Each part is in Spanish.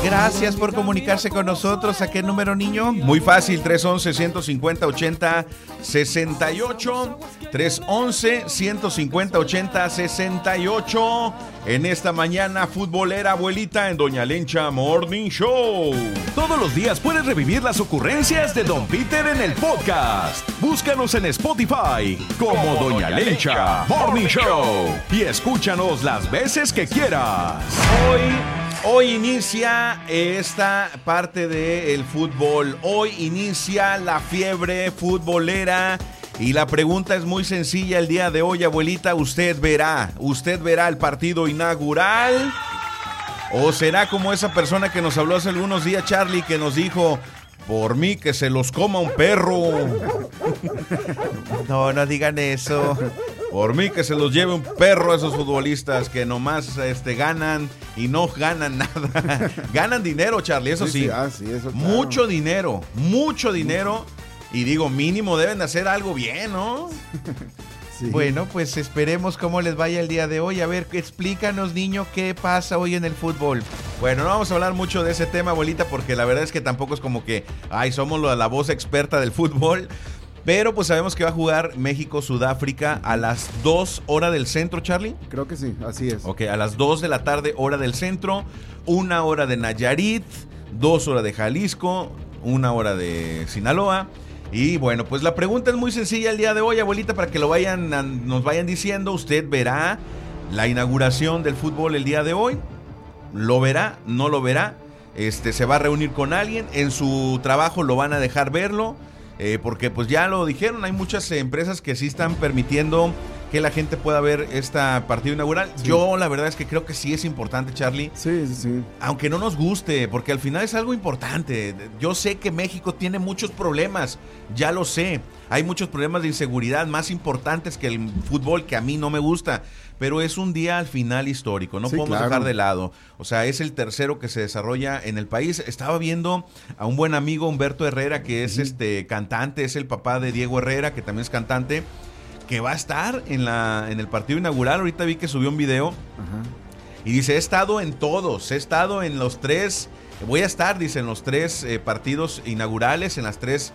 Gracias por comunicarse con nosotros. ¿A qué número, niño? Muy fácil, 311-150-80-68. 311-150-80-68. En esta mañana futbolera, abuelita, en Doña Lencha Morning Show. Todos los días puedes revivir las ocurrencias de Don Peter en el podcast. Búscanos en Spotify como Doña Lencha Morning Show y escúchanos las veces que quieras. Hoy inicia esta parte del fútbol. Hoy inicia la fiebre futbolera. Y la pregunta es muy sencilla el día de hoy, abuelita. ¿Usted verá el partido inaugural? ¿O será como esa persona que nos habló hace algunos días, Charlie, que nos dijo: por mí que se los coma un perro? No digan eso. Por mí que se los lleve un perro a esos futbolistas que nomás ganan y no ganan nada. Ganan dinero, Charlie, eso sí. Sí, eso, claro. Mucho dinero. Y digo, mínimo deben de hacer algo bien, ¿no? Sí. Bueno, pues esperemos cómo les vaya el día de hoy. A ver, explícanos, niño, qué pasa hoy en el fútbol. Bueno, no vamos a hablar mucho de ese tema, abuelita, porque la verdad es que tampoco es como que, somos la voz experta del fútbol. Pero pues sabemos que va a jugar México-Sudáfrica a las 2 horas del centro, Charlie. Creo que sí, así es. Ok, a las 2 de la tarde, hora del centro, 1 hora de Nayarit, 2 horas de Jalisco, 1 hora de Sinaloa. Y bueno, pues la pregunta es muy sencilla el día de hoy, abuelita, para que nos vayan diciendo. ¿Usted verá la inauguración del fútbol el día de hoy? ¿Lo verá? ¿No lo verá? ¿Se va a reunir con alguien? ¿En su trabajo lo van a dejar verlo? Porque pues ya lo dijeron, hay muchas empresas que sí están permitiendo que la gente pueda ver esta partido inaugural. Sí. Yo la verdad es que creo que sí es importante, Charlie. Sí. Aunque no nos guste, porque al final es algo importante. Yo sé que México tiene muchos problemas, ya lo sé. Hay muchos problemas de inseguridad más importantes que el fútbol, que a mí no me gusta. Pero es un día al final histórico, no podemos dejar de lado. O sea, es el tercero que se desarrolla en el país. Estaba viendo a un buen amigo, Humberto Herrera, que es cantante, es el papá de Diego Herrera, que también es cantante, que va a estar en el partido inaugural. Ahorita vi que subió un video. Ajá. Y dice, he estado en todos, he estado en los 3, voy a estar, dice, en los 3 partidos inaugurales, en las 3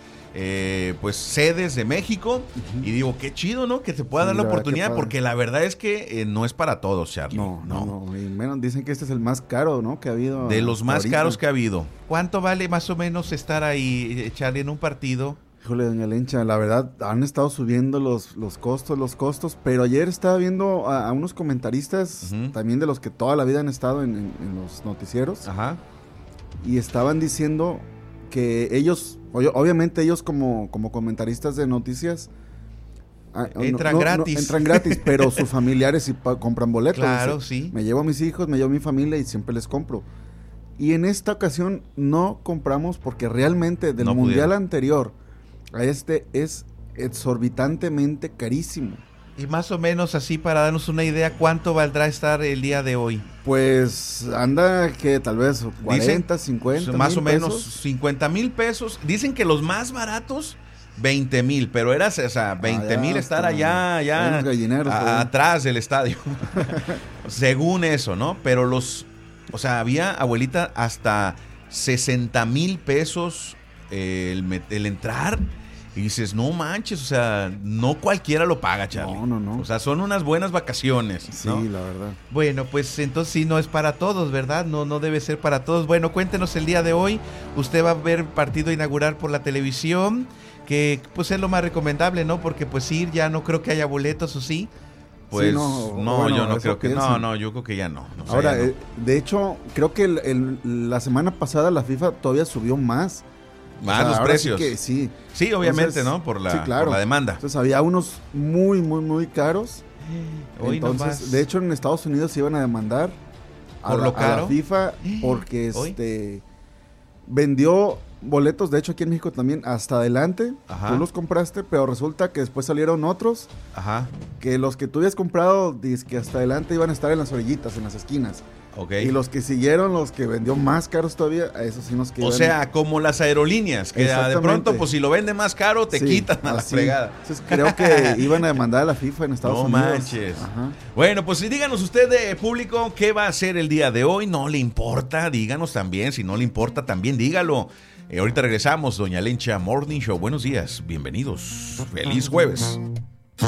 sedes de México. Uh-huh. Y digo, qué chido, ¿no? Que te pueda dar la oportunidad, porque la verdad es que no es para todos, Charlie. No. Y menos, dicen que este es el más caro, ¿no? Que ha habido. De los más caros que ha habido. ¿Cuánto vale más o menos estar ahí, Charlie, en un partido? Híjole, doña Lencha, la verdad han estado subiendo los costos, pero ayer estaba viendo a unos comentaristas, uh-huh, también de los que toda la vida han estado en los noticieros. Ajá. Y estaban diciendo que ellos, obviamente ellos como comentaristas de noticias entran gratis. Entran gratis, pero sus familiares sí compran boletos. Claro, dice, sí. Me llevo a mis hijos, me llevo a mi familia y siempre les compro. Y en esta ocasión no compramos porque realmente del mundial anterior a este es exorbitantemente carísimo. Y más o menos así, para darnos una idea, ¿cuánto valdrá estar el día de hoy? Pues anda que tal vez 40, 50 más o menos pesos. 50 mil pesos. Dicen que los más baratos 20 mil, pero era, 20 mil estar allá atrás del estadio. Según eso, ¿no? Pero había, abuelita, hasta 60 mil pesos el entrar. Y dices, no manches, no cualquiera lo paga, Charlie. No. Son unas buenas vacaciones, ¿no? Sí, la verdad. Bueno, pues entonces sí, no es para todos, ¿verdad? No debe ser para todos. Bueno, cuéntenos el día de hoy. Usted va a ver el partido inaugural por la televisión, que pues es lo más recomendable, ¿no? Porque pues ir ya no creo que haya boletos, ¿o sí? Pues sí, yo no creo que... No, yo creo que ya no. Ahora, de hecho, creo que la semana pasada la FIFA todavía subió más. Los precios. Sí, obviamente. Entonces, ¿no? Por la demanda. Entonces había unos muy, muy, muy caros. Hoy entonces, de hecho, en Estados Unidos se iban a demandar a la FIFA porque vendió boletos, de hecho aquí en México también, hasta adelante. Ajá. Tú los compraste, pero resulta que después salieron otros. Ajá. Que los que tú habías comprado, dice que hasta adelante iban a estar en las orillitas, en las esquinas. Y los que siguieron, los que vendió más caros todavía, a esos sí nos quedan. O sea, como las aerolíneas, que de pronto, pues si lo vende más caro, te quitan a la fregada. Entonces creo que iban a demandar a la FIFA en Estados Unidos. No manches. Bueno, pues díganos usted, público, ¿qué va a hacer el día de hoy? ¿No le importa? Díganos también. Si no le importa, también dígalo. Ahorita regresamos, Doña Lencha Morning Show. Buenos días, bienvenidos. Feliz jueves.